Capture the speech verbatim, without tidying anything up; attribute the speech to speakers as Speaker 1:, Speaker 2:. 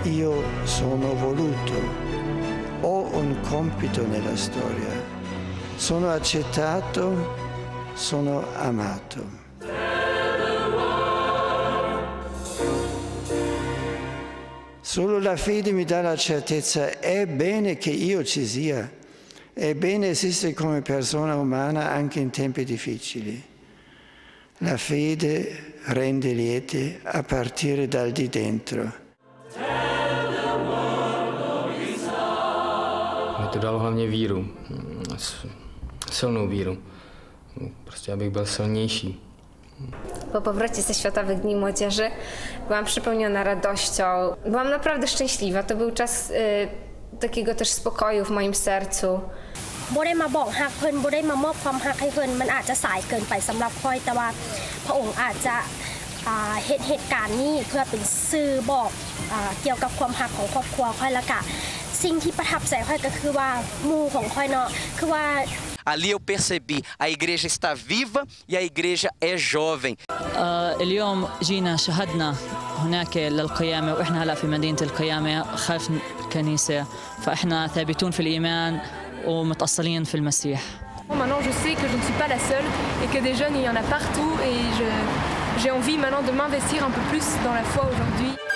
Speaker 1: io sono voluto, ho un compito nella storia, sono accettato, sono amato. Solo la fede mi dà la certezza, è bene che io ci sia, è bene esistere come persona umana anche in tempi difficili. La fede rende lieti a partire dal di dentro.
Speaker 2: Mi to dalo hlavně víru, silnou víru, prostě abych byl silnější.
Speaker 3: Po powrocie ze Światowych Dni Młodzieży byłam przepełniona radością. Byłam naprawdę szczęśliwa. To był czas y, takiego też spokoju w moim sercu.
Speaker 4: บ่ได้มาบอกฮักเพิ่นบ่ได้มามอบความฮักให้เพิ่นมันอาจจะสายเกินไปสำหรับค่อยแต่ว่าพระองค์อาจจะเฮ็ดเหตุการณ์นี้เพื่อเป็นสื่อบอกเกี่ยวกับความฮักของครอบครัวค่อยละกะสิ่งที่ประทับใจค่อยก็คือว่าหมู่ของค่อยเนาะคือว่า
Speaker 5: Ali eu percebi, a igreja está viva e a igreja é jovem.
Speaker 6: اليوم جينا شهدنا هناك للقيامة وإحنا هلا في مدينة القيامة خلف الكنيسة فإحنا ثابتون في الإيمان ومتأصلين في المسيح.
Speaker 7: Maintenant je sais que je ne suis pas la seule et que des jeunes il y en a partout et je j'ai envie maintenant de m'investir un peu plus dans la foi aujourd'hui.